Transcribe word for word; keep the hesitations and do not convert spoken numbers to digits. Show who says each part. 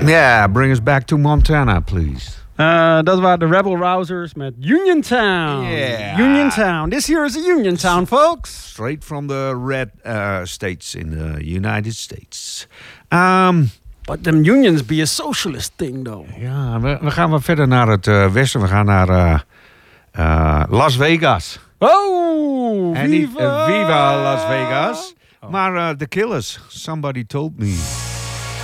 Speaker 1: Yeah, bring us back to Montana, please.
Speaker 2: Uh, dat waren de Rebel Rousers met Uniontown.
Speaker 1: Yeah.
Speaker 2: Uniontown. This here is a Uniontown, folks.
Speaker 1: Straight from the red uh, states in the United States. Um,
Speaker 2: But them unions be a socialist thing, though.
Speaker 1: Ja, we, we gaan wat verder naar het uh, westen. We gaan naar uh, uh, Las Vegas.
Speaker 2: Oh,
Speaker 1: En niet
Speaker 2: viva!
Speaker 1: uh, Viva Las Vegas, oh. maar uh, The Killers. Somebody told me.